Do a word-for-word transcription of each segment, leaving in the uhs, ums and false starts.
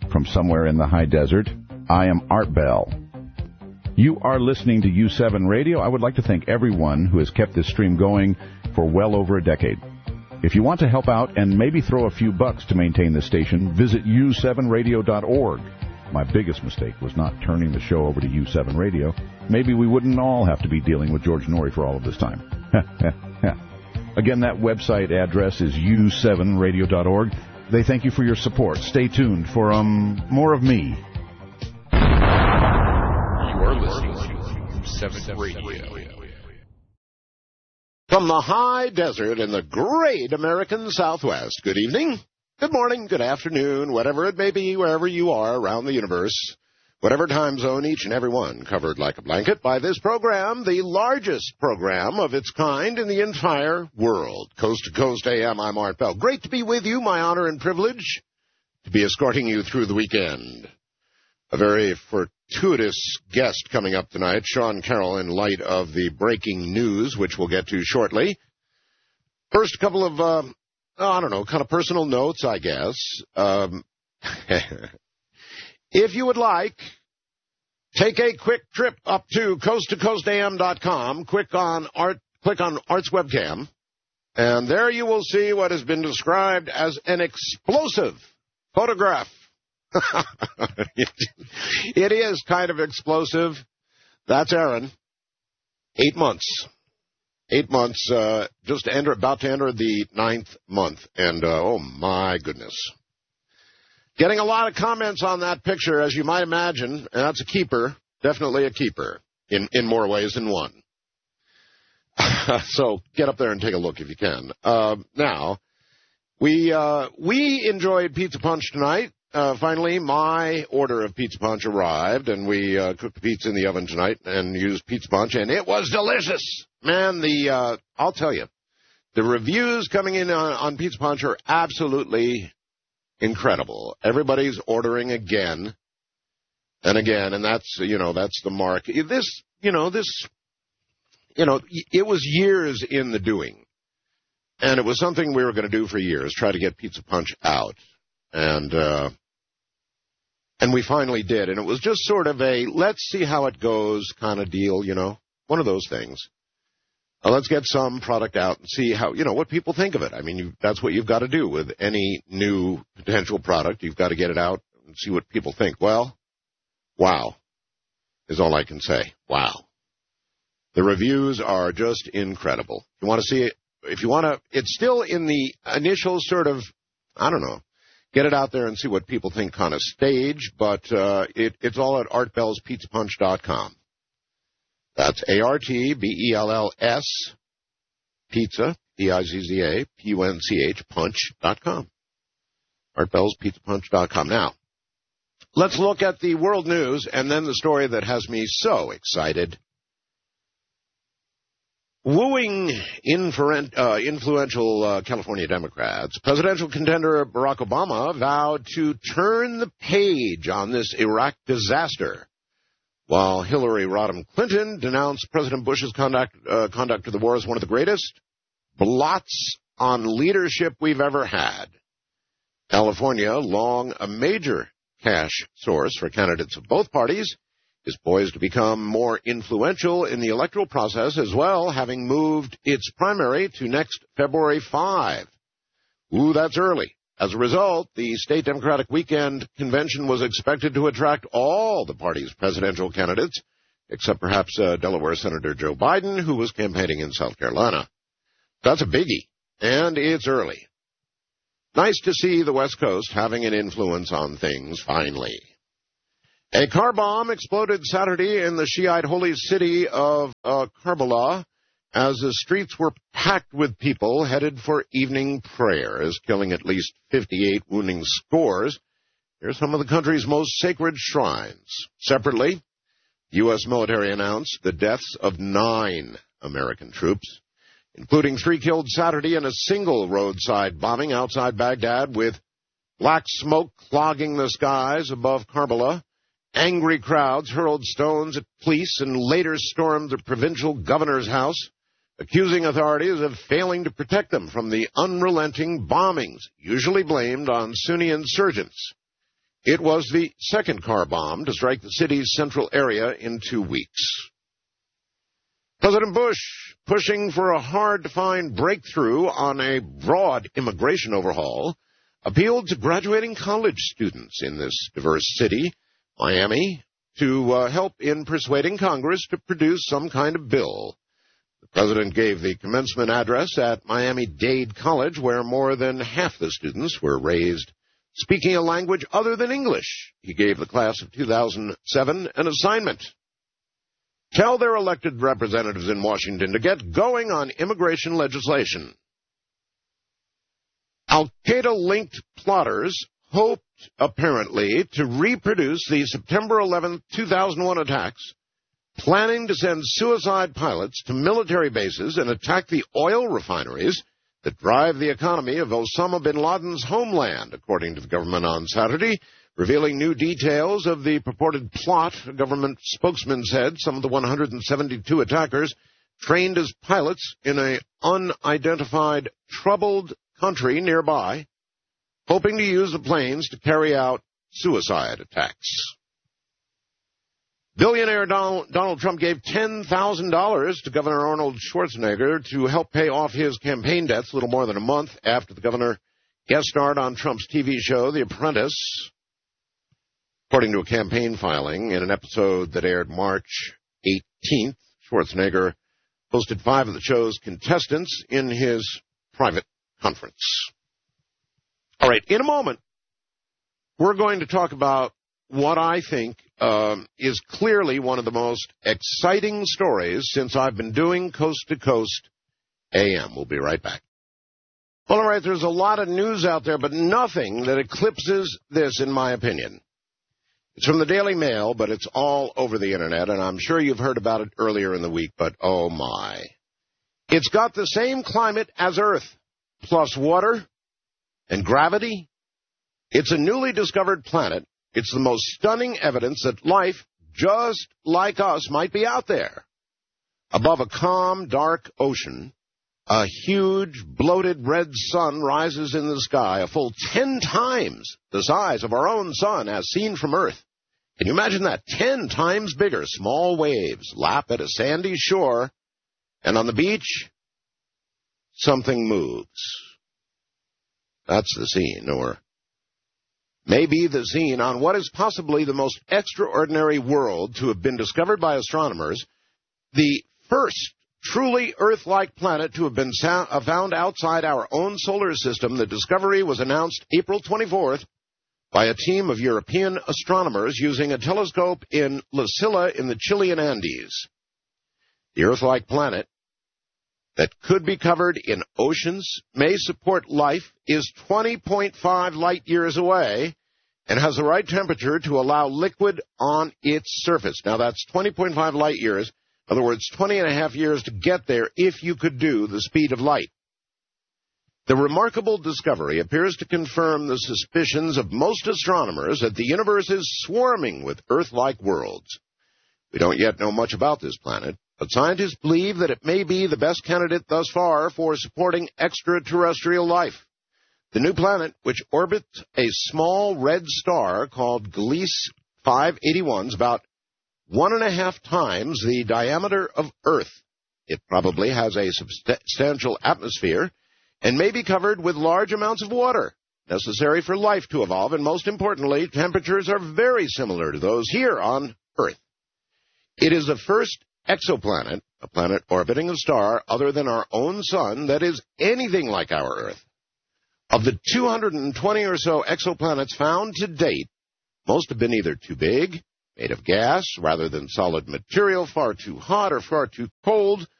from somewhere in the high desert. I am Art Bell. You are listening to U seven Radio. I would like to thank everyone who has kept this stream going for well over a decade. If you want to help out and maybe throw a few bucks to maintain the station, visit U seven radio dot org. My biggest mistake was not turning the show over to U seven Radio. Maybe we wouldn't all have to be dealing with George Noory for all of this time. Again, that website address is U seven radio dot org. They thank you for your support. Stay tuned for um more of me. You are listening to U seven Radio. From the high desert in the great American Southwest, good evening, good morning, good afternoon, whatever it may be, wherever you are around the universe, whatever time zone, each and every one covered like a blanket by this program, the largest program of its kind in the entire world. Coast to Coast A M, I'm Art Bell. Great to be with you, my honor and privilege to be escorting you through the weekend. A very fortuitous guest coming up tonight, Sean Carroll, in light of the breaking news, which we'll get to shortly. First, a couple of, uh, oh, I don't know, kind of personal notes, I guess. Um, if you would like, take a quick trip up to coast to coast A M dot com, click on Art, click on Art's webcam, and there you will see what has been described as an explosive photograph. It is kind of explosive. That's Aaron. Eight months. Eight months, uh, just to enter, about to enter the ninth month. And, uh, oh, my goodness. Getting a lot of comments on that picture, as you might imagine, and that's a keeper, definitely a keeper, in, in more ways than one. So get up there and take a look if you can. Uh, now, we, uh, we enjoyed Pizza Punch tonight. Uh, finally, my order of Pizza Punch arrived, and we uh, cooked the pizza in the oven tonight and used Pizza Punch, and it was delicious. Man, the uh, I'll tell you, the reviews coming in on, on Pizza Punch are absolutely incredible. Everybody's ordering again and again, and that's, you know, that's the mark. This, you know, this, you know, it was years in the doing, and it was something we were going to do for years, try to get Pizza Punch out. And uh, and we finally did. And it was just sort of a let's see how it goes kind of deal, you know, one of those things. Uh, let's get some product out and see how, you know, what people think of it. I mean, you, that's what you've got to do with any new potential product. You've got to get it out and see what people think. Well, wow is all I can say. Wow. The reviews are just incredible. If you want to see it, if you want to, it's still in the initial sort of, I don't know, get it out there and see what people think kind of stage, but uh, it, it's all at art bells pizza punch dot com. That's A R T B E L L S, pizza, P I Z Z A, P U N C H, punch dot com. art bells pizza punch dot com. Now, let's look at the world news and then the story that has me so excited. Wooing inferen- uh, influential uh, California Democrats, presidential contender Barack Obama vowed to turn the page on this Iraq disaster, while Hillary Rodham Clinton denounced President Bush's conduct, uh, conduct of the war as one of the greatest blots on leadership we've ever had. California, long a major cash source for candidates of both parties, is poised to become more influential in the electoral process as well, having moved its primary to next February fifth. Ooh, that's early. As a result, the state Democratic weekend convention was expected to attract all the party's presidential candidates, except perhaps uh, Delaware Senator Joe Biden, who was campaigning in South Carolina. That's a biggie, and it's early. Nice to see the West Coast having an influence on things, finally. A car bomb exploded Saturday in the Shiite holy city of uh, Karbala as the streets were packed with people headed for evening prayers, killing at least fifty-eight, wounding scores. Here's some of the country's most sacred shrines. Separately, the U S military announced the deaths of nine American troops, including three killed Saturday in a single roadside bombing outside Baghdad, with black smoke clogging the skies above Karbala. Angry crowds hurled stones at police and later stormed the provincial governor's house, accusing authorities of failing to protect them from the unrelenting bombings, usually blamed on Sunni insurgents. It was the second car bomb to strike the city's central area in two weeks. President Bush, pushing for a hard-to-find breakthrough on a broad immigration overhaul, appealed to graduating college students in this diverse city, Miami, to uh, help in persuading Congress to produce some kind of bill. The president gave the commencement address at Miami-Dade College, where more than half the students were raised speaking a language other than English. He gave the class of two thousand seven an assignment. Tell their elected representatives in Washington to get going on immigration legislation. Al-Qaeda-linked plotters hoped, apparently, to reproduce the September eleventh, two thousand one attacks, planning to send suicide pilots to military bases and attack the oil refineries that drive the economy of Osama bin Laden's homeland, according to the government on Saturday, revealing new details of the purported plot. A government spokesman said some of the one hundred seventy-two attackers trained as pilots in an unidentified troubled country nearby, hoping to use the planes to carry out suicide attacks. Billionaire Donald, Donald Trump gave ten thousand dollars to Governor Arnold Schwarzenegger to help pay off his campaign debts a little more than a month after the governor guest starred on Trump's T V show, The Apprentice. According to a campaign filing in an episode that aired March eighteenth, Schwarzenegger hosted five of the show's contestants in his private conference. All right, in a moment, we're going to talk about what I think um, is clearly one of the most exciting stories since I've been doing Coast to Coast A M. We'll be right back. Well, all right, there's a lot of news out there, but nothing that eclipses this, in my opinion. It's from the Daily Mail, but it's all over the Internet, and I'm sure you've heard about it earlier in the week, but oh my. It's got the same climate as Earth, plus water and gravity. It's a newly discovered planet. It's the most stunning evidence that life, just like us, might be out there. Above a calm, dark ocean, a huge, bloated red sun rises in the sky, a full ten times the size of our own sun as seen from Earth. Can you imagine that? Ten times bigger. Small waves lap at a sandy shore, and on the beach, something moves. That's the scene, or maybe the scene on what is possibly the most extraordinary world to have been discovered by astronomers, the first truly Earth-like planet to have been found outside our own solar system. The discovery was announced April twenty-fourth by a team of European astronomers using a telescope in La Silla in the Chilean Andes. The Earth-like planet that could be covered in oceans, may support life, is twenty point five light years away and has the right temperature to allow liquid on its surface. Now, that's twenty point five light years. In other words, twenty and a half years to get there if you could do the speed of light. The remarkable discovery appears to confirm the suspicions of most astronomers that the universe is swarming with Earth-like worlds. We don't yet know much about this planet, but scientists believe that it may be the best candidate thus far for supporting extraterrestrial life. The new planet, which orbits a small red star called Gliese five eighty-one, is about one and a half times the diameter of Earth. It probably has a substantial atmosphere and may be covered with large amounts of water necessary for life to evolve, and most importantly, temperatures are very similar to those here on Earth. It is the first exoplanet, a planet orbiting a star other than our own sun, that is anything like our Earth. Of the two hundred twenty or so exoplanets found to date, most have been either too big, made of gas rather than solid material, far too hot or far too cold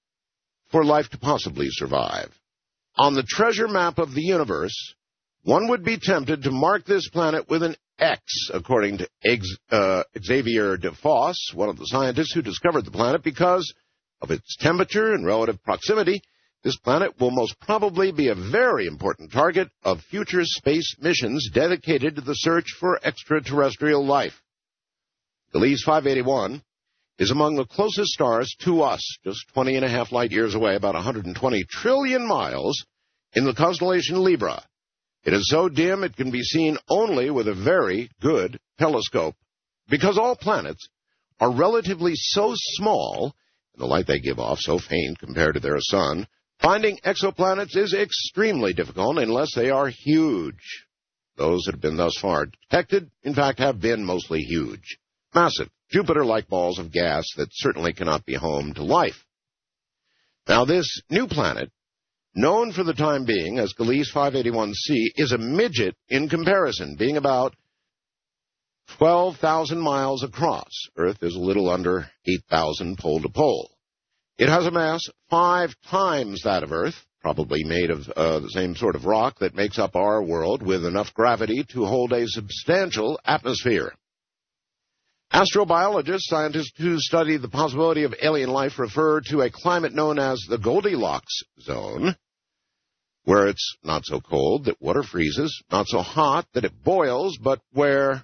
for life to possibly survive. On the treasure map of the universe, one would be tempted to mark this planet with an X, according to Ex- uh, Xavier de Vos, one of the scientists who discovered the planet. Because of its temperature and relative proximity, this planet will most probably be a very important target of future space missions dedicated to the search for extraterrestrial life. Gliese five eighty-one is among the closest stars to us, just twenty and a half light years away, about one hundred twenty trillion miles, in the constellation Libra. It is so dim it can be seen only with a very good telescope. Because all planets are relatively so small, and the light they give off so faint compared to their sun, finding exoplanets is extremely difficult unless they are huge. Those that have been thus far detected, in fact, have been mostly huge. Massive, Jupiter-like balls of gas that certainly cannot be home to life. Now, this new planet, known for the time being as Gliese five eighty-one c, is a midget in comparison, being about twelve thousand miles across. Earth is a little under eight thousand pole to pole. It has a mass five times that of Earth, probably made of uh, the same sort of rock that makes up our world, with enough gravity to hold a substantial atmosphere. Astrobiologists, scientists who study the possibility of alien life, refer to a climate known as the Goldilocks zone, where it's not so cold that water freezes, not so hot that it boils, but where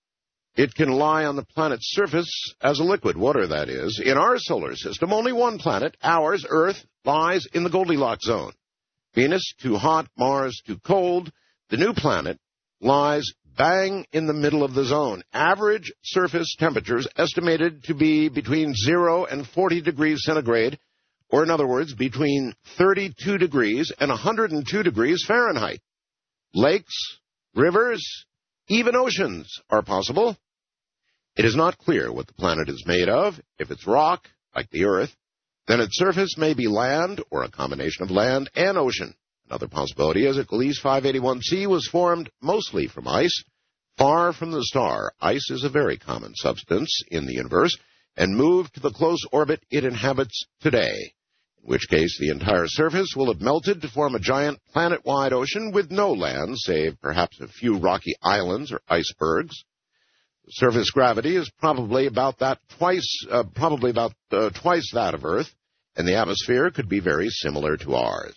it can lie on the planet's surface as a liquid, water that is. In our solar system, only one planet, ours, Earth, lies in the Goldilocks zone. Venus, too hot, Mars, too cold. The new planet lies bang in the middle of the zone. Average surface temperatures estimated to be between zero and forty degrees centigrade, or in other words, between thirty-two degrees and one hundred two degrees Fahrenheit. Lakes, rivers, even oceans are possible. It is not clear what the planet is made of. If it's rock, like the Earth, then its surface may be land or a combination of land and ocean. Another possibility is that Gliese five eighty-one c was formed mostly from ice, far from the star. Ice is a very common substance in the universe and moved to the close orbit it inhabits today, in which case the entire surface will have melted to form a giant planet-wide ocean with no land, save perhaps a few rocky islands or icebergs. The surface gravity is probably about that twice, uh, probably about uh, twice that of Earth, and the atmosphere could be very similar to ours.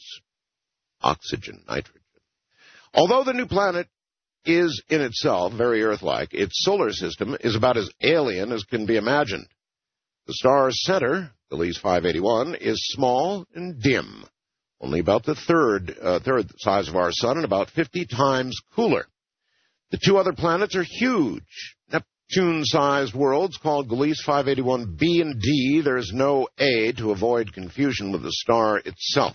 Oxygen, nitrogen. Although the new planet is in itself very Earth-like, its solar system is about as alien as can be imagined. The star's center, Gliese five eighty-one, is small and dim, only about the third, uh, third size of our sun and about fifty times cooler. The two other planets are huge, Neptune-sized worlds called Gliese five eighty-one b and D. There's no A to avoid confusion with the star itself.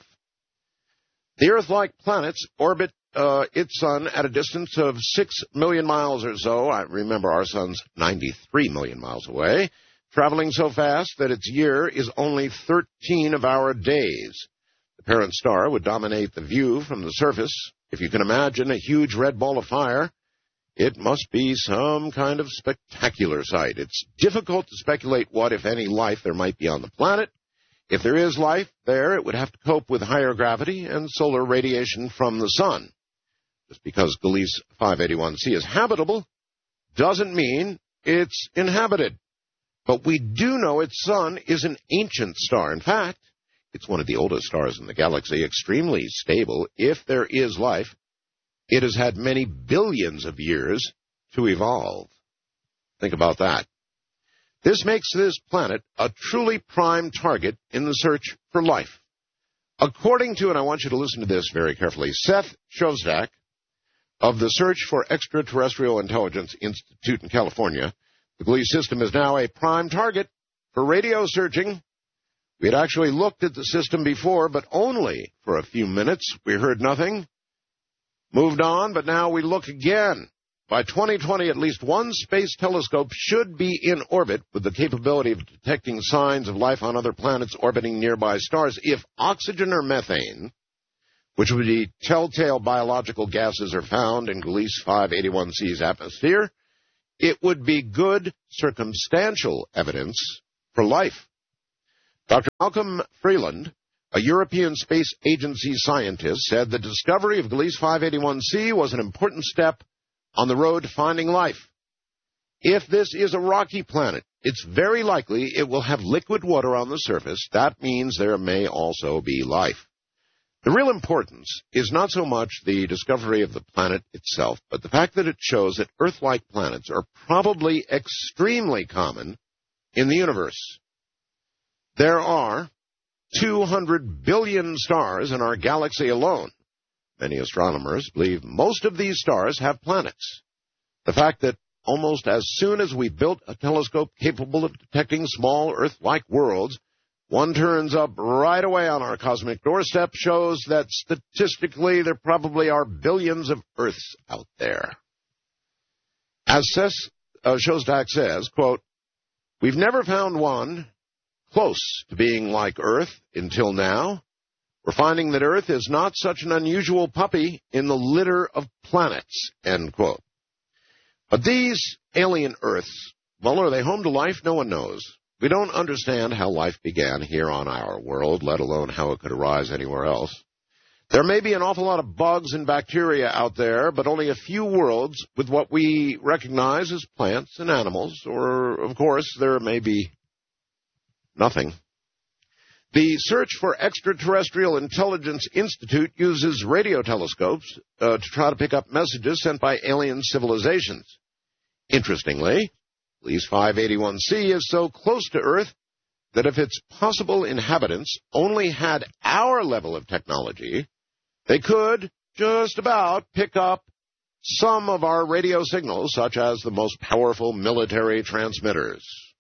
The Earth-like planets orbit uh, its sun at a distance of six million miles or so. I remember our sun's ninety-three million miles away, traveling so fast that its year is only thirteen of our days. The parent star would dominate the view from the surface. If you can imagine a huge red ball of fire, it must be some kind of spectacular sight. It's difficult to speculate what, if any, life there might be on the planet. If there is life there, it would have to cope with higher gravity and solar radiation from the sun. Just because Gliese five eighty-one c is habitable doesn't mean it's inhabited. But we do know its sun is an ancient star. In fact, it's one of the oldest stars in the galaxy, extremely stable. If there is life, it has had many billions of years to evolve. Think about that. This makes this planet a truly prime target in the search for life. According to, and I want you to listen to this very carefully, Seth Shostak of the Search for Extraterrestrial Intelligence Institute in California, the Gliese system is now a prime target for radio searching. We had actually looked at the system before, but only for a few minutes. We heard nothing. Moved on, but now we look again. By twenty twenty, at least one space telescope should be in orbit with the capability of detecting signs of life on other planets orbiting nearby stars. If oxygen or methane, which would be telltale biological gases, are found in Gliese five eighty-one c's atmosphere, it would be good circumstantial evidence for life. Doctor Malcolm Freeland, a European Space Agency scientist, said the discovery of Gliese five eighty-one c was an important step on the road to finding life. If this is a rocky planet, it's very likely it will have liquid water on the surface. That means there may also be life. The real importance is not so much the discovery of the planet itself, but the fact that it shows that Earth-like planets are probably extremely common in the universe. There are two hundred billion stars in our galaxy alone. many astronomers believe most of these stars have planets. The fact that almost as soon as we built a telescope capable of detecting small Earth-like worlds, one turns up right away on our cosmic doorstep shows that statistically there probably are billions of Earths out there. As Seth uh, Shostak says, quote, "We've never found one close to being like Earth until now. We're finding that Earth is not such an unusual puppy in the litter of planets," end quote. But these alien Earths, well, are they home to life? No one knows. We don't understand how life began here on our world, let alone how it could arise anywhere else. There may be an awful lot of bugs and bacteria out there, but only a few worlds with what we recognize as plants and animals, or, of course, there may be nothing. The Search for Extraterrestrial Intelligence Institute uses radio telescopes uh, to try to pick up messages sent by alien civilizations. Interestingly, Gliese five eighty-one c is so close to Earth that if its possible inhabitants only had our level of technology, they could just about pick up some of our radio signals, such as the most powerful military transmitters.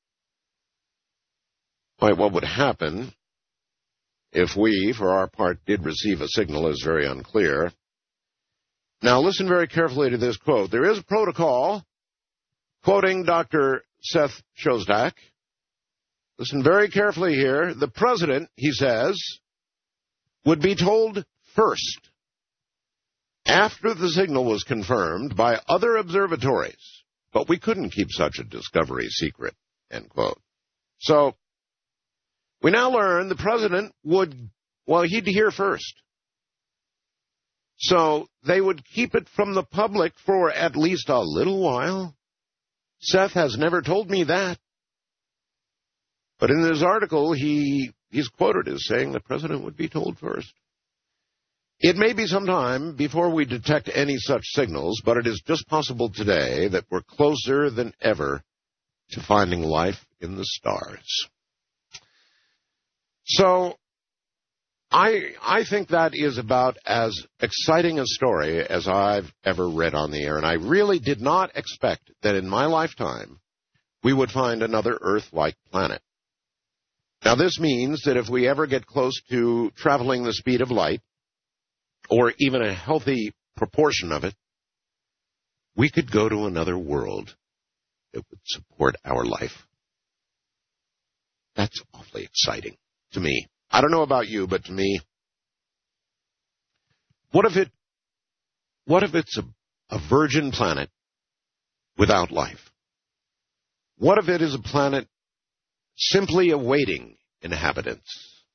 Right, what would happen if we, for our part, did receive a signal is very unclear. Now, listen very carefully to this quote. There is a protocol, quoting Doctor Seth Shostak. Listen very carefully here. The president, he says, would be told first, after the signal was confirmed by other observatories, but we couldn't keep such a discovery secret, end quote. So, we now learn the president would, well, he'd hear first. So, they would keep it from the public for at least a little while. Seth has never told me that. But in this article, he he's quoted as saying the president would be told first. It may be some time before we detect any such signals, but it is just possible today that we're closer than ever to finding life in the stars. So, I I think that is about as exciting a story as I've ever read on the air, and I really did not expect that in my lifetime we would find another Earth-like planet. Now, this means that if we ever get close to traveling the speed of light, or even a healthy proportion of it, we could go to another world that would support our life. That's awfully exciting to me. I don't know about you, but to me, what if it, what if it's a, a virgin planet without life? What if it is a planet simply awaiting inhabitants?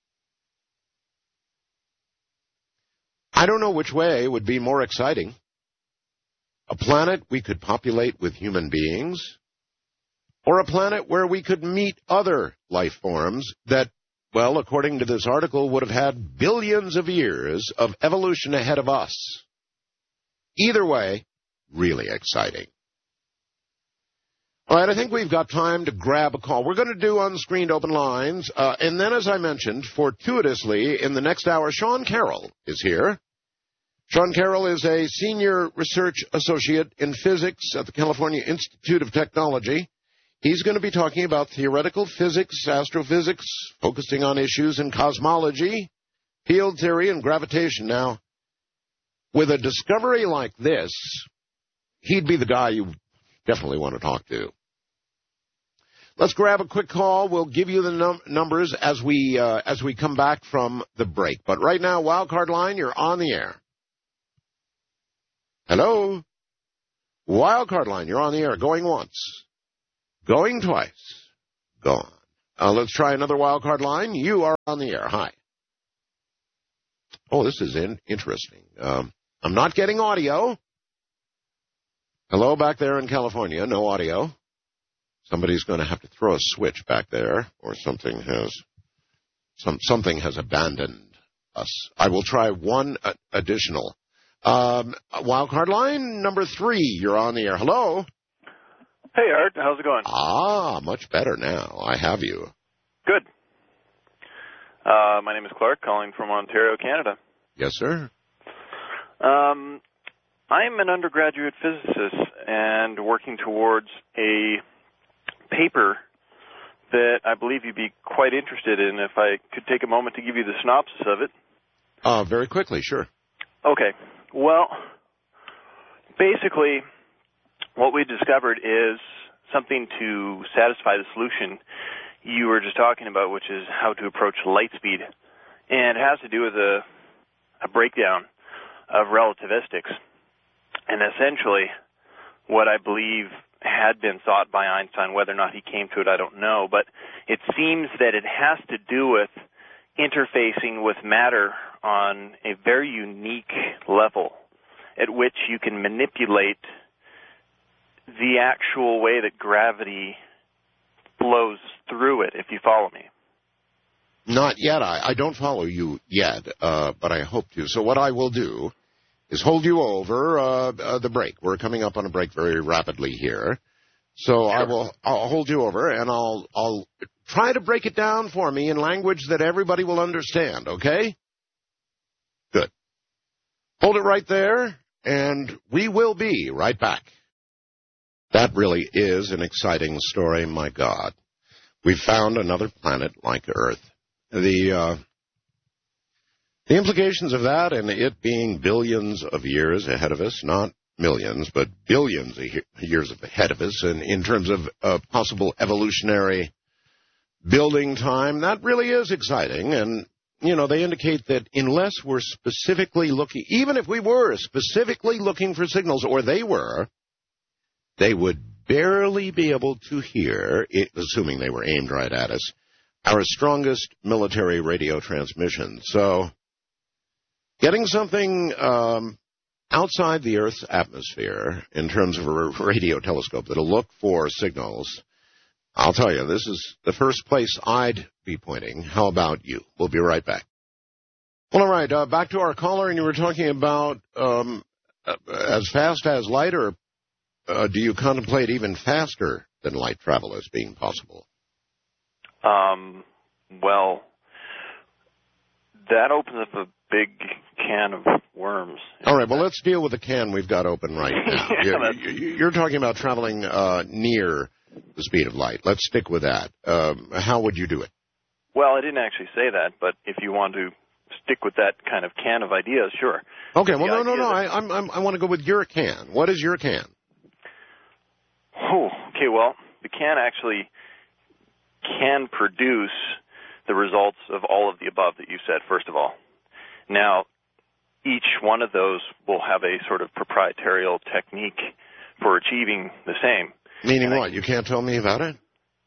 I don't know which way would be more exciting. A planet we could populate with human beings, or a planet where we could meet other life forms that, well, according to this article, would have had billions of years of evolution ahead of us. Either way, really exciting. All right, I think we've got time to grab a call. We're going to do unscreened open lines. Uh, and then, as I mentioned, fortuitously, in the next hour, Sean Carroll is here. Sean Carroll is a senior research associate in physics at the California Institute of Technology. He's going to be talking about theoretical physics, astrophysics, focusing on issues in cosmology, field theory, and gravitation. Now, with a discovery like this, he'd be the guy you definitely want to talk to. Let's grab a quick call. We'll give you the num- numbers as we uh, as we come back from the break. But right now, Wildcard Line, you're on the air. Hello? Wildcard Line, you're on the air. Going once. Going twice. Gone. Uh, let's try another Wildcard Line. You are on the air. Hi. Oh, this is in- interesting. Um, I'm not getting audio. Hello back there in California. No audio. Somebody's going to have to throw a switch back there, or something has some something has abandoned us. I will try one uh, additional. Um, Wildcard Line number three. You're on the air. Hello. Hey, Art. How's it going? Ah, much better now. I have you. Good. Uh, my name is Clark, calling from Ontario, Canada. Yes, sir. Um, I'm an undergraduate physicist and working towards a paper that I believe you'd be quite interested in if I could take a moment to give you the synopsis of it. Uh, very quickly, sure. Okay. Well, basically, what we discovered is something to satisfy the solution you were just talking about, which is how to approach light speed. And it has to do with a, a breakdown of relativistics. And essentially, what I believe had been thought by Einstein, whether or not he came to it, I don't know, but it seems that it has to do with interfacing with matter on a very unique level at which you can manipulate the actual way that gravity flows through it, if you follow me. Not yet. I, I don't follow you yet, uh, but I hope to. So what I will do is hold you over uh, uh, the break. We're coming up on a break very rapidly here. So sure. I will I'll hold you over, and I'll I'll try to break it down for me in language that everybody will understand, okay? Good. Hold it right there, and we will be right back. That really is an exciting story, my God. We've found another planet like Earth. The uh, the implications of that and it being billions of years ahead of us, not millions, but billions of years ahead of us, and in terms of uh, possible evolutionary building time, that really is exciting. And, you know, they indicate that unless we're specifically looking, even if we were specifically looking for signals, or they were, they would barely be able to hear, it, assuming they were aimed right at us, our strongest military radio transmission. So getting something um, outside the Earth's atmosphere in terms of a radio telescope that'll look for signals, I'll tell you, this is the first place I'd be pointing. How about you? We'll be right back. Well, all right, uh, back to our caller, and you were talking about um, uh, as fast as light, or uh, do you contemplate even faster than light travel as being possible? Um, well, that opens up a big can of worms. All right, well, let's deal with the can we've got open right now. yeah, you're, you're talking about traveling uh, near the speed of light. Let's stick with that. Um, how would you do it? Well, I didn't actually say that, but if you want to stick with that kind of can of ideas, sure. Okay, well, the no, no, no. That... I, I'm, I'm, I want to go with your can. What is your can? Oh, okay, well, the can actually can produce the results of all of the above that you said, first of all. Now, each one of those will have a sort of proprietary technique for achieving the same. Meaning and what? I, you can't tell me about it?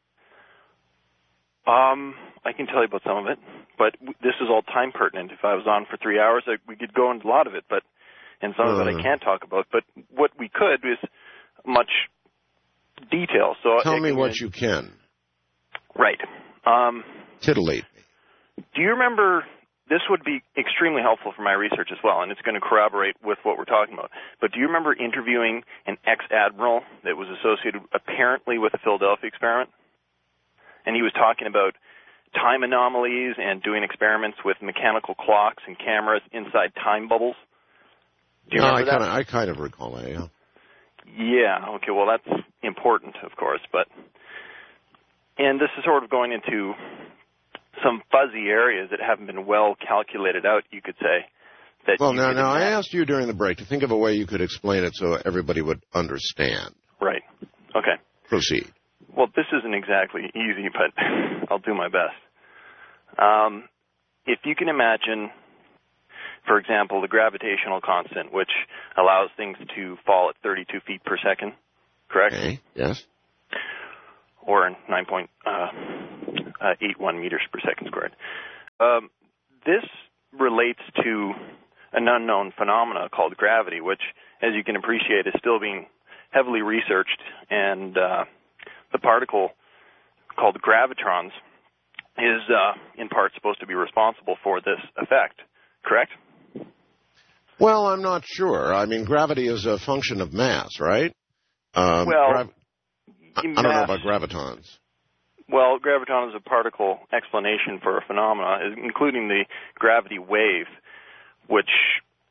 Um, I can tell you about some of it, but this is all time pertinent. If I was on for three hours, I, we could go into a lot of it, but and some uh, of it I can't talk about. But what we could is much detail. So tell I, me I, what you can. Right. Um, Titillate me. Do you remember? This would be extremely helpful for my research as well, and it's going to corroborate with what we're talking about. But do you remember interviewing an ex-admiral that was associated apparently with the Philadelphia experiment? And he was talking about time anomalies and doing experiments with mechanical clocks and cameras inside time bubbles. Do you no, remember I that? Kinda, I kind of recall that, yeah. Yeah, okay, well, that's important, of course. But and this is sort of going into some fuzzy areas that haven't been well calculated out, you could say. That well, now, now I asked you during the break to think of a way you could explain it so everybody would understand. Right. Okay. Proceed. Well, this isn't exactly easy, but I'll do my best. Um, if you can imagine, for example, the gravitational constant, which allows things to fall at thirty-two feet per second, correct? Okay, yes. Or nine point eight one meters per second squared. Um, this relates to an unknown phenomena called gravity, which, as you can appreciate, is still being heavily researched, and uh, the particle called gravitrons is uh, in part supposed to be responsible for this effect, correct? Well, I'm not sure. I mean, gravity is a function of mass, right? Um, well, grav- I, I don't know about gravitons. Well, graviton is a particle explanation for a phenomena, including the gravity wave, which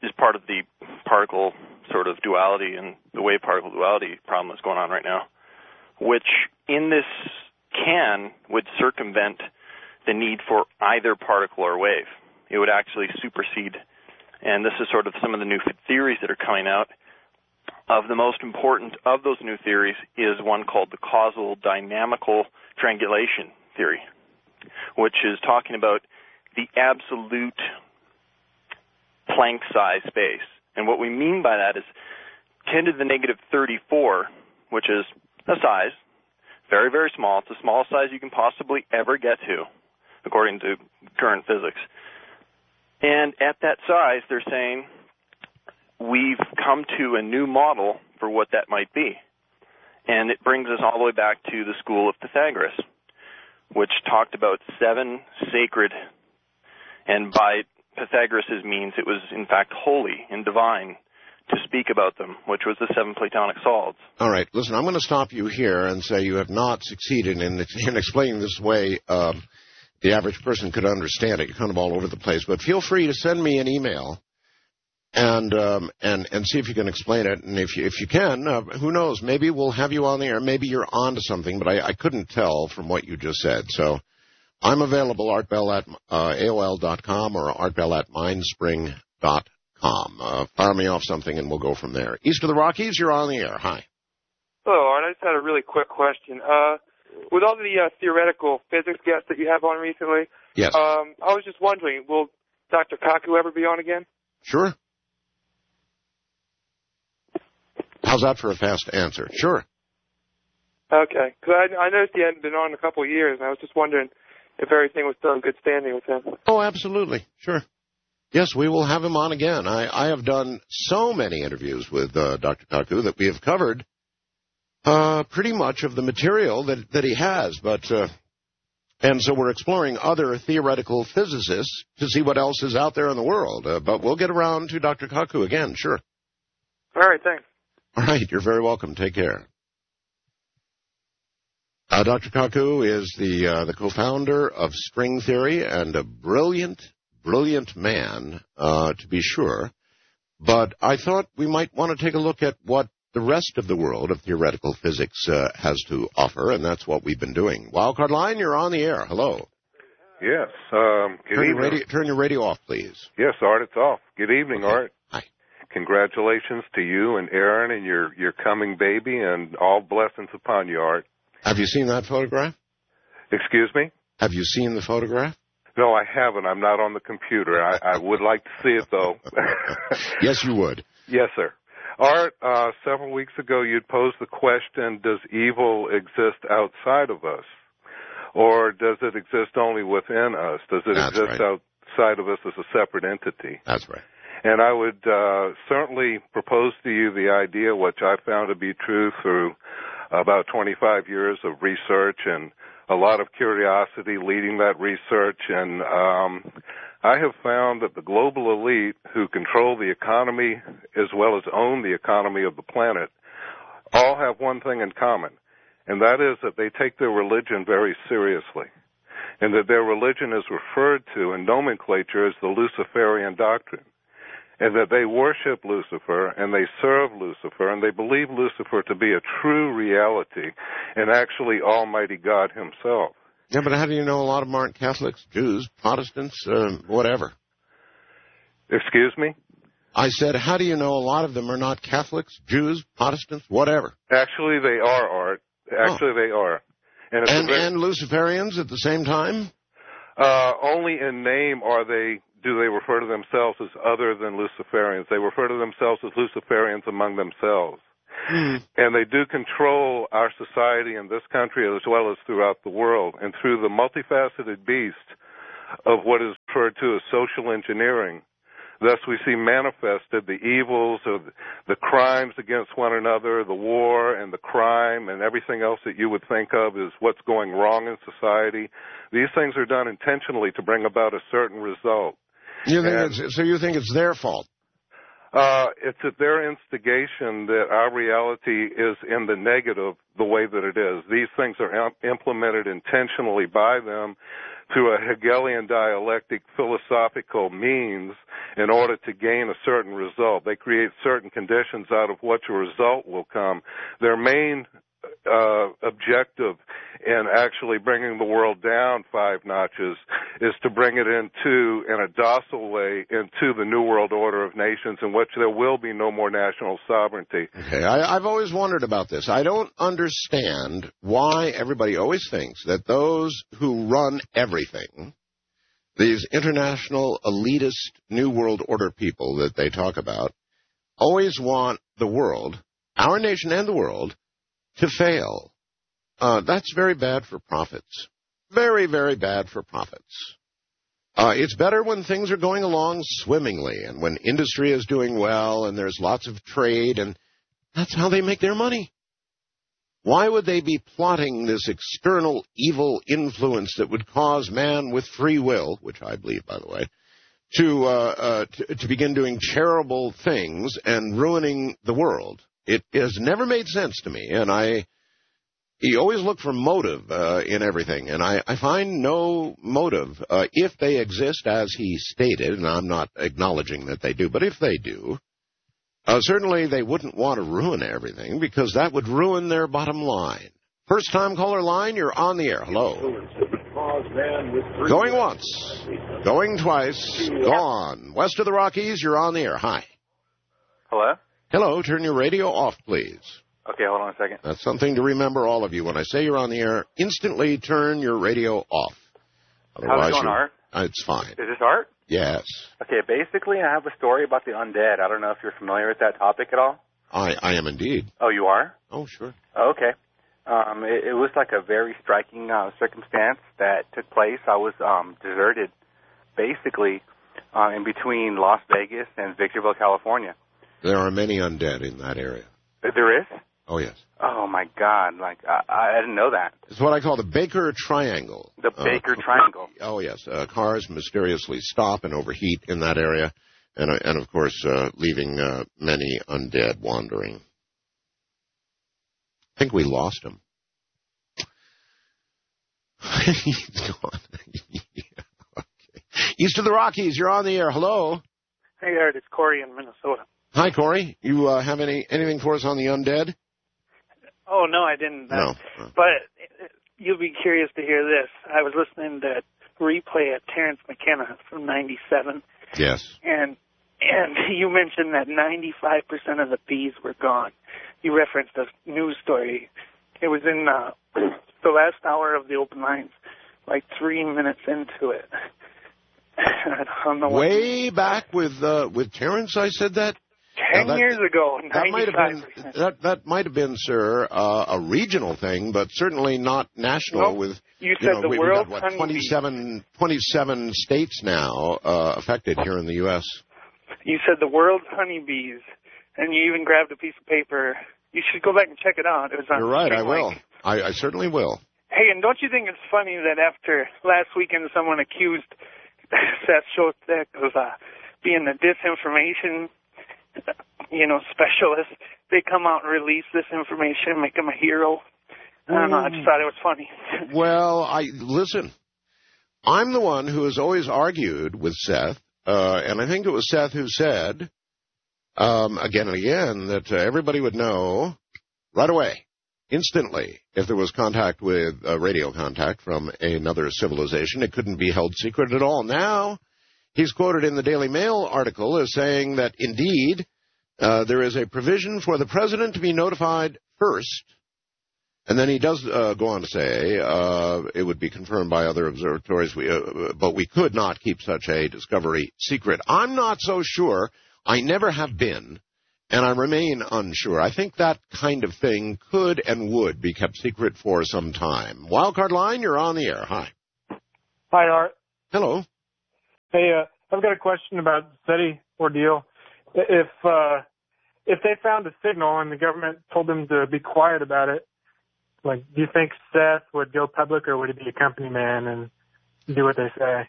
is part of the particle sort of duality and the wave particle duality problem that's going on right now, which in this can would circumvent the need for either particle or wave. It would actually supersede. And this is sort of some of the new theories that are coming out. Of the most important of those new theories is one called the causal dynamical triangulation theory, which is talking about the absolute Planck size space. And what we mean by that is ten to the negative thirty-four, which is a size, very, very small. It's the smallest size you can possibly ever get to, according to current physics. And at that size, they're saying we've come to a new model for what that might be. And it brings us all the way back to the school of Pythagoras, which talked about seven sacred, and by Pythagoras' means, it was in fact holy and divine to speak about them, which was the seven Platonic solids. All right, listen, I'm going to stop you here and say you have not succeeded in, in explaining this way uh, the average person could understand it. You're kind of all over the place, but feel free to send me an email and um, and and see if you can explain it. And if you if you can, uh, who knows? Maybe we'll have you on the air. Maybe you're on to something, but I, I couldn't tell from what you just said. So I'm available, Art Bell at uh, A O L dot com or Art Bell at Mindspring dot com. Uh, fire me off something, and we'll go from there. East of the Rockies, you're on the air. Hi. Hello, Art. I just had a really quick question. Uh, with all the uh, theoretical physics guests that you have on recently, yes. Um, I was just wondering, will Doctor Kaku ever be on again? Sure. How's that for a fast answer? Sure. Okay. Because I, I noticed he hadn't been on in a couple of years, and I was just wondering if everything was still in good standing with him. Oh, absolutely. Sure. Yes, we will have him on again. I, I have done so many interviews with uh, Doctor Kaku that we have covered uh, pretty much of the material that, that he has. But uh, and so we're exploring other theoretical physicists to see what else is out there in the world. Uh, but we'll get around to Doctor Kaku again, sure. All right, thanks. All right, you're very welcome. Take care. Uh, Doctor Kaku is the uh, the co-founder of String Theory and a brilliant, brilliant man, uh, to be sure. But I thought we might want to take a look at what the rest of the world of theoretical physics uh, has to offer, and that's what we've been doing. Wildcard Line, you're on the air. Hello. Yes. Um, good turn, evening. Your radio, turn your radio off, please. Yes, Art, it's off. Good evening, Okay. Art. Hi. Congratulations to you and Aaron and your, your coming baby, and all blessings upon you, Art. Have you seen that photograph? Excuse me? Have you seen the photograph? No, I haven't. I'm not on the computer. I, I would like to see it, though. Yes, you would. Yes, sir. Art, uh, several weeks ago you'd posed the question, does evil exist outside of us? Or does it exist only within us? Does it That's exist right. outside of us as a separate entity? That's right. And I would uh, certainly propose to you the idea, which I found to be true through about twenty-five years of research and a lot of curiosity leading that research. And um, I have found that the global elite who control the economy as well as own the economy of the planet all have one thing in common, and that is that they take their religion very seriously, and that their religion is referred to in nomenclature as the Luciferian doctrine, and that they worship Lucifer and they serve Lucifer and they believe Lucifer to be a true reality and actually Almighty God himself. Yeah, but how do you know a lot of them aren't Catholics, Jews, Protestants, uh, whatever? Excuse me? I said, how do you know a lot of them are not Catholics, Jews, Protestants, whatever? Actually, they are, Art. Actually, oh. they are. And, it's and, very, and Luciferians at the same time? Uh, only in name are they, do they refer to themselves as other than Luciferians. They refer to themselves as Luciferians among themselves. Hmm. And they do control our society in this country as well as throughout the world. And through the multifaceted beast of what is referred to as social engineering, thus we see manifested the evils of the crimes against one another, the war and the crime and everything else that you would think of as what's going wrong in society. These things are done intentionally to bring about a certain result. You think And, it's, so you think it's their fault? Uh, it's at their instigation that our reality is in the negative the way that it is. These things are im- implemented intentionally by them through a Hegelian dialectic philosophical means in order to gain a certain result. They create certain conditions out of which a result will come. Their main uh, objective in actually bringing the world down five notches is to bring it into, in a docile way, into the New World Order of nations in which there will be no more national sovereignty. Okay, I, I've always wondered about this. I don't understand why everybody always thinks that those who run everything, these international elitist New World Order people that they talk about, always want the world, our nation and the world, to fail. Uh, that's very bad for profits. Very, very bad for profits. Uh, it's better when things are going along swimmingly and when industry is doing well and there's lots of trade, and that's how they make their money. Why would they be plotting this external evil influence that would cause man with free will, which I believe, by the way, to, uh, uh, to, to begin doing terrible things and ruining the world? It has never made sense to me, and I you always look for motive uh, in everything, and I, I find no motive. Uh, if they exist, as he stated, and I'm not acknowledging that they do, but if they do, uh, certainly they wouldn't want to ruin everything, because that would ruin their bottom line. First-time caller line, you're on the air. Hello. Going once. Going twice. Gone. West of the Rockies, you're on the air. Hi. Hello? Hello, turn your radio off, please. Okay, hold on a second. That's something to remember, all of you. When I say you're on the air, instantly turn your radio off. Otherwise, how's it going, Art? It's fine. Is this Art? Yes. Okay, basically, I have a story about the undead. I don't know if you're familiar with that topic at all. I, I am indeed. Oh, you are? Oh, sure. Oh, okay. Um, it, it was like a very striking uh, circumstance that took place. I was um, deserted, basically, uh, in between Las Vegas and Victorville, California. There are many undead in that area. There is? Oh, yes. Oh, my God. Like, I, I didn't know that. It's what I call the Baker Triangle. The Baker uh, Triangle. Oh, yes. Uh, cars mysteriously stop and overheat in that area. And, uh, and of course, uh, leaving uh, many undead wandering. I think we lost him. He's gone. Yeah, okay. East of the Rockies, you're on the air. Hello. Hey, Art. It's Corey in Minnesota. Hi, Corey. You uh, have any anything for us on the undead? Oh, no, I didn't. Uh, no. But you'll be curious to hear this. I was listening to a replay of Terrence McKenna from ninety-seven. Yes. And and you mentioned that ninety-five percent of the bees were gone. You referenced a news story. It was in uh, the last hour of the open lines, like three minutes into it. I don't know Way what back with uh, with Terrence, I said that? Ten that, years ago, that might have been that that might have been, sir, uh, a regional thing, but certainly not national. Nope. With you, you said know, the we, world we've got, what, twenty-seven, twenty-seven states now uh, affected here in the U S. You said the world's honeybees, and you even grabbed a piece of paper. You should go back and check it out. It was on You're right. I will. Link. I, I certainly will. Hey, and don't you think it's funny that after last weekend someone accused Seth Shostak of uh, being a disinformation, you know, specialist, they come out and release this information, make him a hero? I don't know. I just thought it was funny. Well, I listen. I'm the one who has always argued with Seth, uh, and I think it was Seth who said um, again and again that uh, everybody would know right away, instantly, if there was contact with uh, radio contact from another civilization. It couldn't be held secret at all. Now, he's quoted in the Daily Mail article as saying that, indeed, uh, there is a provision for the president to be notified first. And then he does uh, go on to say uh, it would be confirmed by other observatories, we, uh, but we could not keep such a discovery secret. I'm not so sure. I never have been. And I remain unsure. I think that kind of thing could and would be kept secret for some time. Wildcard line, you're on the air. Hi. Hi, Art. Hello. Hey, uh, I've got a question about the SETI ordeal. If uh, if they found a signal and the government told them to be quiet about it, like, do you think Seth would go public, or would he be a company man and do what they say?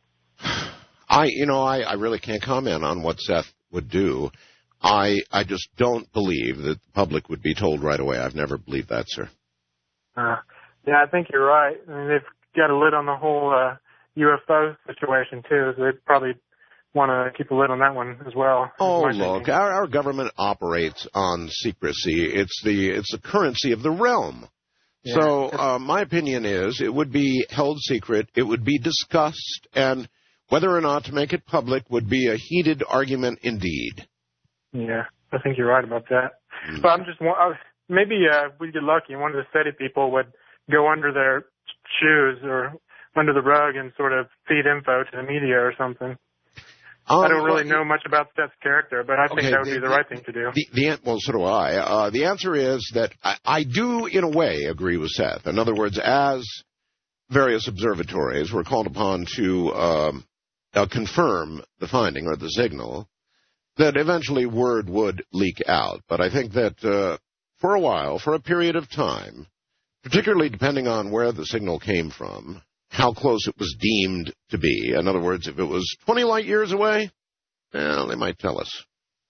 I, you know, I, I really can't comment on what Seth would do. I I just don't believe that the public would be told right away. I've never believed that, sir. Uh, yeah, I think you're right. I mean, they've got a lid on the whole uh, U F O situation, too. So they'd probably want to keep a lid on that one as well. Oh, look, our, our government operates on secrecy. It's the it's the currency of the realm. Yeah. So uh, my opinion is it would be held secret, it would be discussed, and whether or not to make it public would be a heated argument indeed. Yeah, I think you're right about that. Mm. But I'm just I, maybe uh, we get lucky and one of the SETI people would go under their shoes or under the rug and sort of feed info to the media or something. Um, I don't really know much about Seth's character, but I think okay, that would the, be the right thing to do. The, the, well, so do I. Uh, the answer is that I, I do, in a way, agree with Seth. In other words, as various observatories were called upon to um, uh, confirm the finding or the signal, that eventually word would leak out. But I think that uh, for a while, for a period of time, particularly depending on where the signal came from, how close it was deemed to be. In other words, if it was twenty light years away, well, they might tell us.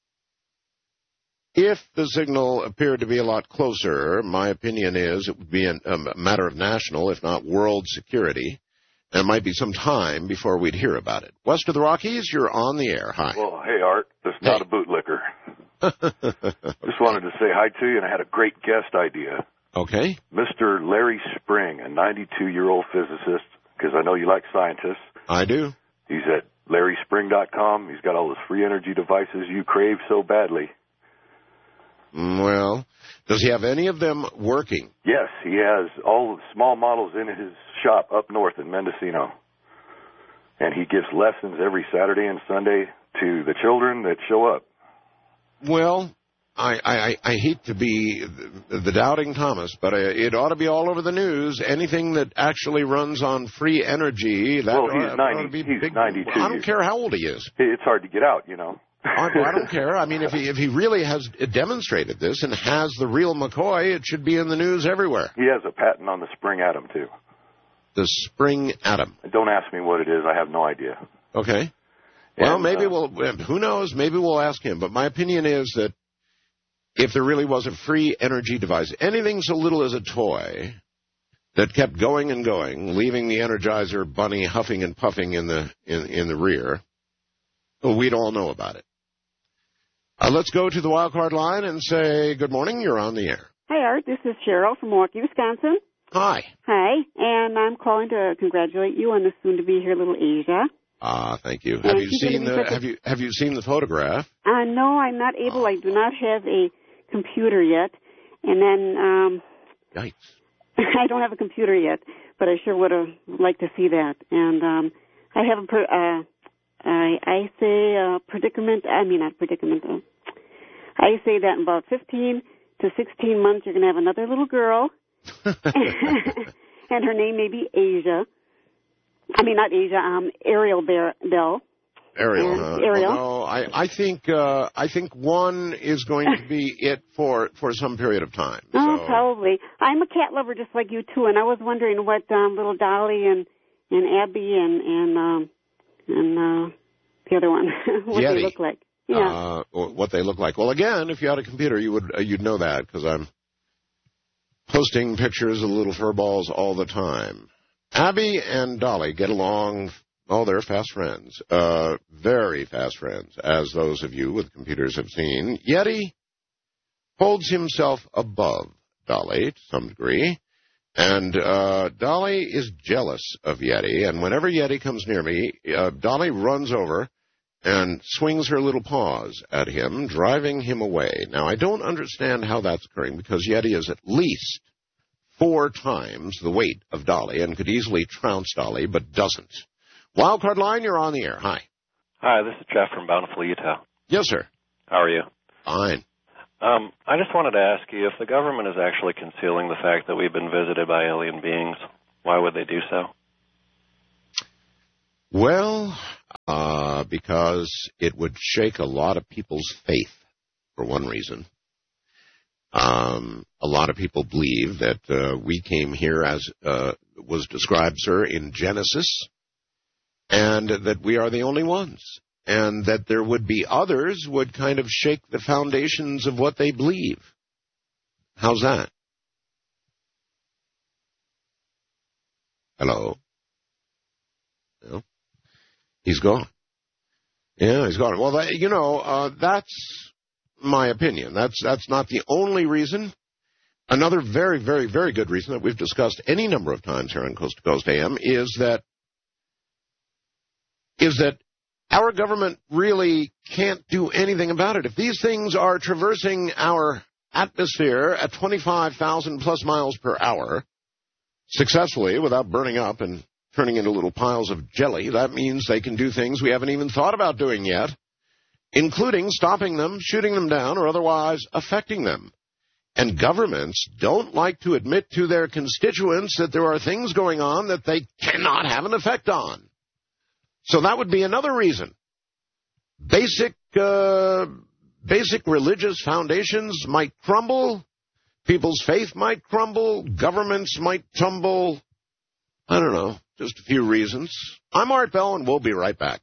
If the signal appeared to be a lot closer, my opinion is it would be an, a matter of national, if not world security, and it might be some time before we'd hear about it. West of the Rockies, you're on the air. Hi. Well, hey, Art. This is not hey. a bootlicker. Just wanted to say hi to you, and I had a great guest idea. Okay. Mister Larry Spring, a ninety-two-year-old physicist, because I know you like scientists. I do. He's at larry spring dot com. He's got all those free energy devices you crave so badly. Well, does he have any of them working? Yes, he has all the small models in his shop up north in Mendocino. And he gives lessons every Saturday and Sunday to the children that show up. Well, I, I, I hate to be the, the doubting Thomas, but it ought to be all over the news. Anything that actually runs on free energy, that well, ought, he's ninety, ought to be he's big. ninety-two. I don't care how old he is. It's hard to get out, you know. I, I don't care. I mean, if he if he really has demonstrated this and has the real McCoy, it should be in the news everywhere. He has a patent on the spring atom, too. The spring atom. Don't ask me what it is. I have no idea. Okay. Well, and, maybe uh, we'll, who knows, maybe we'll ask him. But my opinion is that if there really was a free energy device, anything so little as a toy that kept going and going, leaving the Energizer bunny huffing and puffing in the in, in the rear, well, we'd all know about it. Uh, let's go to the wildcard line and say, good morning, you're on the air. Hi, Art. This is Cheryl from Milwaukee, Wisconsin. Hi. Hi, and I'm calling to congratulate you on the soon-to-be-here little Asia. Ah, thank you. Have you seen the Have you Have you seen the photograph? Uh, no, I'm not able. I do not have a computer yet, and then um, Yikes. I don't have a computer yet, but I sure would have liked to see that. And um, I have a per, uh, I, I say a predicament. I mean, not predicament. Uh, I say that in about fifteen to sixteen months, you're going to have another little girl, and her name may be Asia. I mean, not Asia. Um, Ariel Bear, Bell. Ariel, huh? Ariel. Well, no, I, I think uh, I think one is going to be it for for some period of time. Oh, so. Probably. I'm a cat lover just like you too, and I was wondering what um, little Dolly and and Abby and and um, and uh, the other one what Yeti. they look like. Yeah. Uh, what they look like. Well, again, if you had a computer, you would uh, you'd know that because I'm posting pictures of little furballs all the time. Abby and Dolly get along. Oh, they're fast friends. Uh, very fast friends, as those of you with computers have seen. Yeti holds himself above Dolly to some degree, and uh, Dolly is jealous of Yeti, and whenever Yeti comes near me, uh, Dolly runs over and swings her little paws at him, driving him away. Now, I don't understand how that's occurring, because Yeti is at least four times the weight of Dolly and could easily trounce Dolly, but doesn't. Wildcard line, you're on the air. Hi. Hi, this is Jeff from Bountiful, Utah. Yes, sir. How are you? Fine. Um, I just wanted to ask you, if the government is actually concealing the fact that we've been visited by alien beings, why would they do so? Well, uh, because it would shake a lot of people's faith, for one reason. Um, a lot of people believe that uh, we came here, as uh, was described, sir, in Genesis, and that we are the only ones, and that there would be others would kind of shake the foundations of what they believe. How's that? Hello? He's gone. Yeah, he's gone. Well, that, you know, uh, that's my opinion. That's that's not the only reason. Another very, very, very good reason that we've discussed any number of times here on Coast to Coast A M is that is that our government really can't do anything about it. If these things are traversing our atmosphere at twenty-five thousand plus miles per hour successfully without burning up and turning into little piles of jelly, that means they can do things we haven't even thought about doing yet, including stopping them, shooting them down, or otherwise affecting them. And governments don't like to admit to their constituents that there are things going on that they cannot have an effect on. So that would be another reason. Basic, uh, basic religious foundations might crumble. People's faith might crumble. Governments might tumble. I don't know. Just a few reasons. I'm Art Bell, and we'll be right back.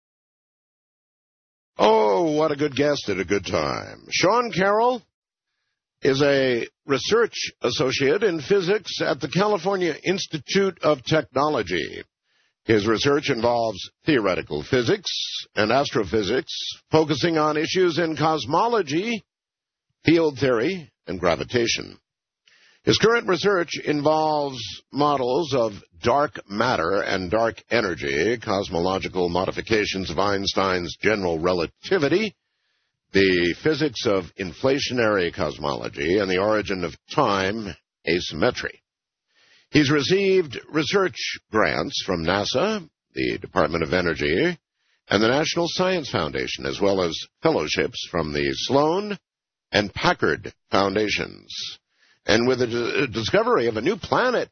Oh, what a good guest at a good time. Sean Carroll is a research associate in physics at the California Institute of Technology. His research involves theoretical physics and astrophysics, focusing on issues in cosmology, field theory, and gravitation. His current research involves models of dark matter and dark energy, cosmological modifications of Einstein's general relativity, the physics of inflationary cosmology, and the origin of time asymmetry. He's received research grants from NASA, the Department of Energy, and the National Science Foundation, as well as fellowships from the Sloan and Packard Foundations. And with the d- discovery of a new planet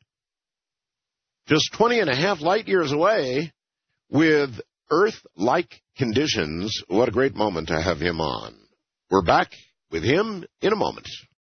just twenty and a half light years away with Earth-like conditions, what a great moment to have him on. We're back with him in a moment.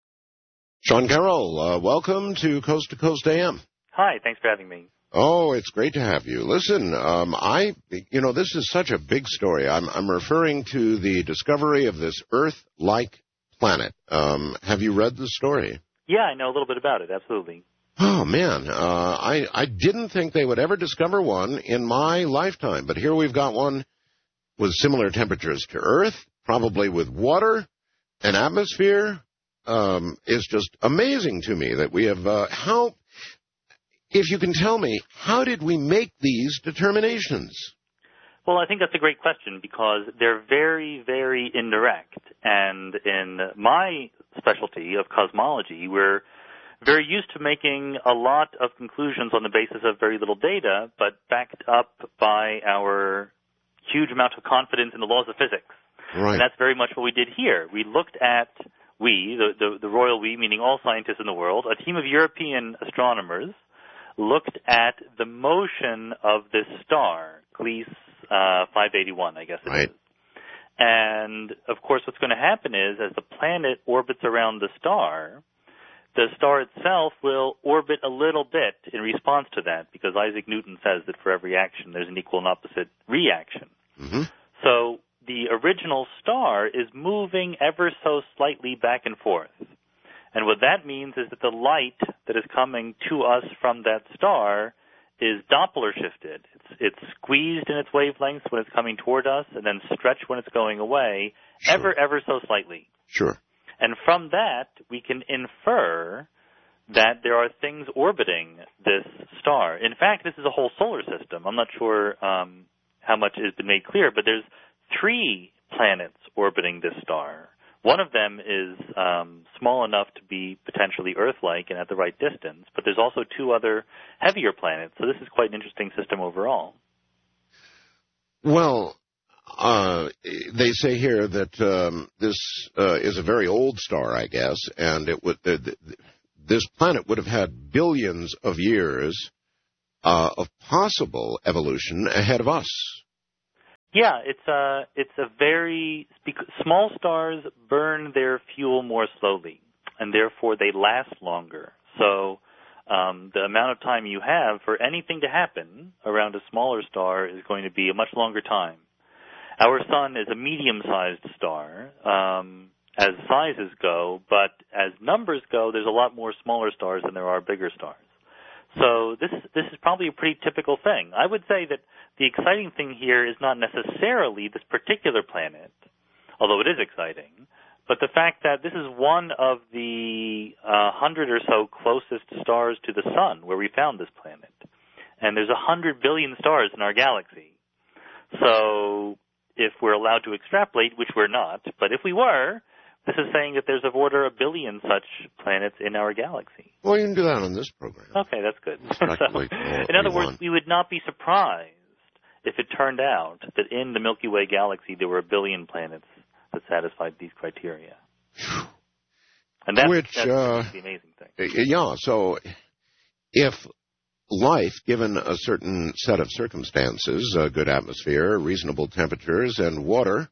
Sean Carroll, uh, welcome to Coast to Coast A M. Hi, thanks for having me. Oh, it's great to have you. Listen, um, I, you know, this is such a big story. I'm, I'm referring to the discovery of this Earth-like planet. Um, have you read the story? Yeah, I know a little bit about it, absolutely. Oh, man, uh, I, I didn't think they would ever discover one in my lifetime, but here we've got one with similar temperatures to Earth, probably with water, an atmosphere. Um, it's just amazing to me that we have, uh, how, if you can tell me, how did we make these determinations? Well, I think that's a great question because they're very, very indirect. And in my specialty of cosmology, we're very used to making a lot of conclusions on the basis of very little data, but backed up by our huge amount of confidence in the laws of physics. Right. And that's very much what we did here. We looked at, we, the, the, the royal we, meaning all scientists in the world, a team of European astronomers looked at the motion of this star, Gliese uh, five eighty-one, I guess it right. is. And, of course, what's going to happen is as the planet orbits around the star, the star itself will orbit a little bit in response to that because Isaac Newton says that for every action there's an equal and opposite reaction. Mm-hmm. So the original star is moving ever so slightly back and forth. And what that means is that the light that is coming to us from that star is Doppler shifted. It's, it's squeezed in its wavelengths when it's coming toward us and then stretched when it's going away, sure. ever, ever so slightly. Sure. And from that, we can infer that there are things orbiting this star. In fact, this is a whole solar system. I'm not sure um, how much has been made clear, but there's three planets orbiting this star. One of them is um, small enough to be potentially Earth-like and at the right distance, but there's also two other heavier planets, so this is quite an interesting system overall. Well, uh, they say here that um, this uh, is a very old star, I guess, and it would uh, th- this planet would have had billions of years uh, of possible evolution ahead of us. Yeah, it's a it's a very small stars burn their fuel more slowly, and therefore they last longer. So um, the amount of time you have for anything to happen around a smaller star is going to be a much longer time. Our sun is a medium-sized star um, as sizes go, but as numbers go, there's a lot more smaller stars than there are bigger stars. So this this is probably a pretty typical thing. I would say that the exciting thing here is not necessarily this particular planet, although it is exciting, but the fact that this is one of the uh, hundred or so closest stars to the sun where we found this planet. And there's a hundred billion stars in our galaxy. So if we're allowed to extrapolate, which we're not, but if we were, this is saying that there's of order a billion such planets in our galaxy. Well, you can do that on this program. Okay, that's good. So, in other words, we would not be surprised if it turned out that in the Milky Way galaxy there were a billion planets that satisfied these criteria. And that's, Which, that's uh, the amazing thing. Yeah, so if life, given a certain set of circumstances, a good atmosphere, reasonable temperatures, and water,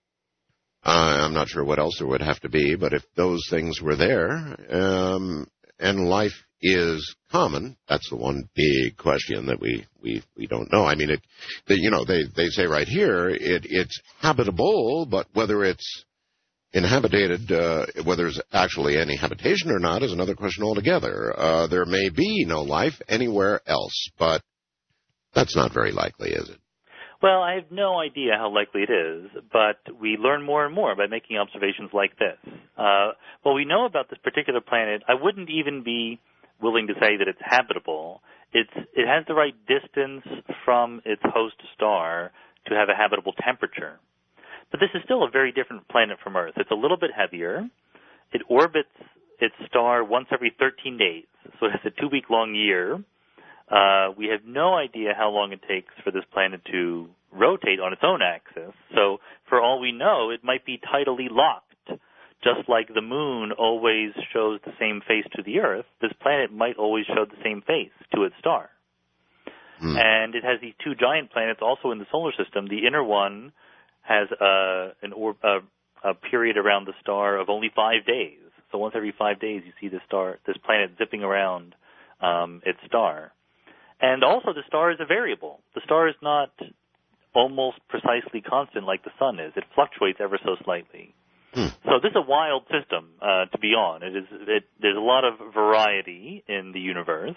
Uh, I'm not sure what else there would have to be, but if those things were there, um, and life is common, that's the one big question that we, we, we don't know. I mean, it, the, you know, they, they say right here, it, it's habitable, but whether it's inhabited, uh, whether there's actually any habitation or not is another question altogether. Uh, there may be no life anywhere else, but that's not very likely, is it? Well, I have no idea how likely it is, but we learn more and more by making observations like this. Uh, what we know about this particular planet, I wouldn't even be willing to say that it's habitable. It's, it has the right distance from its host star to have a habitable temperature. But this is still a very different planet from Earth. It's a little bit heavier. It orbits its star once every thirteen days, so it has a two-week-long year. Uh, we have no idea how long it takes for this planet to rotate on its own axis. So for all we know, it might be tidally locked. Just like the moon always shows the same face to the Earth, this planet might always show the same face to its star. Mm. And it has these two giant planets also in the solar system. The inner one has a, an or, a, a period around the star of only five days. So once every five days, you see this star, this planet zipping around um, its star. And also, the star is a variable. The star is not almost precisely constant like the sun is. It fluctuates ever so slightly. Hmm. So this is a wild system uh, to be on. It is. It, there's a lot of variety in the universe.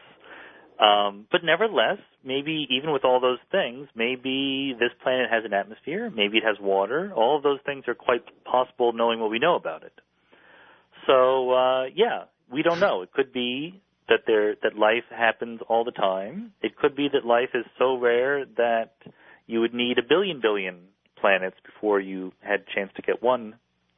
Um, but nevertheless, maybe even with all those things, maybe this planet has an atmosphere. Maybe it has water. All of those things are quite possible knowing what we know about it. So, uh, yeah, we don't know. It could be that there that life happens all the time. It could be that life is so rare that you would need a billion billion planets before you had a chance to get one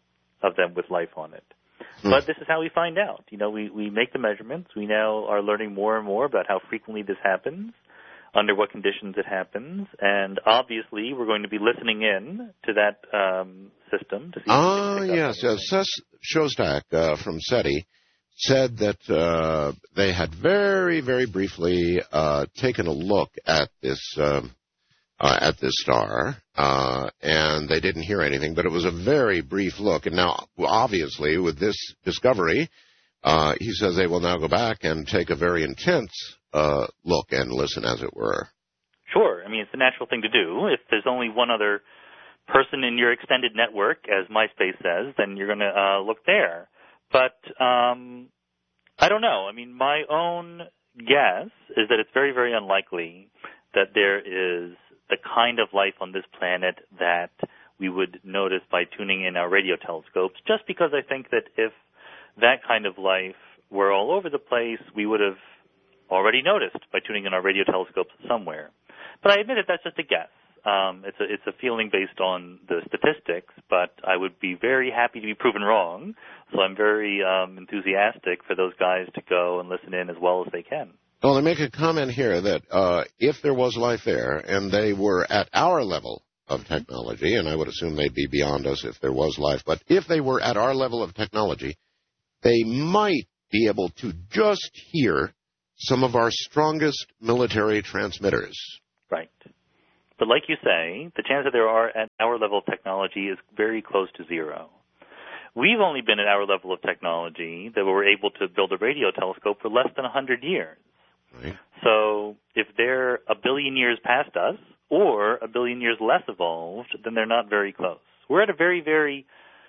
of them with life on it. Mm. But this is how we find out. You know, we, we make the measurements. We now are learning more and more about how frequently this happens, under what conditions it happens, and obviously we're going to be listening in to that um, system to see. Ah, yes, uh, Seth Shostak uh, from SETI said that uh, they had very, very briefly uh, taken a look at this uh, uh, at this star, uh, and they didn't hear anything. But it was a very brief look. And now, obviously, with this discovery, uh, he says they will now go back and take a very intense uh, look and listen, as it were. Sure. I mean, it's the natural thing to do. If there's only one other person in your extended network, as MySpace says, then you're going to uh, look there. But um, I don't know. I mean, my own guess is that it's very, very unlikely that there is the kind of life on this planet that we would notice by tuning in our radio telescopes, just because I think that if that kind of life were all over the place, we would have already noticed by tuning in our radio telescopes somewhere. But I admit that that's just a guess. Um, it's a it's a feeling based on the statistics, but I would be very happy to be proven wrong. So I'm very um, enthusiastic for those guys to go and listen in as well as they can. Well, they make a comment here that uh, if there was life there and they were at our level of technology, and I would assume they'd be beyond us if there was life, but if they were at our level of technology, they might be able to just hear some of our strongest military transmitters. Right. But like you say, the chance that there are at our level of technology is very close to zero. We've only been at our level of technology that we were able to build a radio telescope for less than one hundred years. Right. So if they're a billion years past us or a billion years less evolved, then they're not very close. We're at a very, very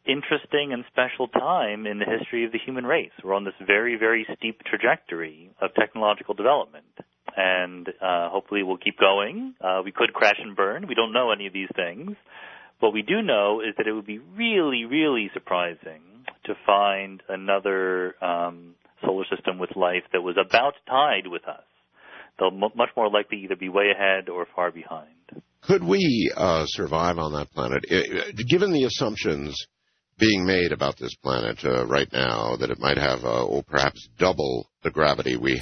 interesting and special time in the history of the human race. We're on this very, very steep trajectory of technological development. And uh, hopefully we'll keep going. Uh, we could crash and burn. We don't know any of these things. What we do know is that it would be really, really surprising to find another um, solar system with life that was about tied with us. They'll m- much more likely either be way ahead or far behind. Could we uh, survive on that planet? It, given the assumptions being made about this planet uh, right now, that it might have, uh, or perhaps double the gravity we